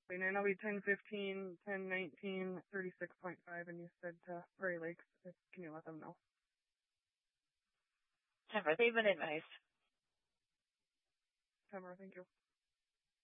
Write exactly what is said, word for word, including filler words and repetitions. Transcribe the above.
I know we ten fifteen, ten nineteen, thirty-six point five, and you said to Prairie Lakes. Can you let them know? Tamara, they've been advised. Tamara, thank you.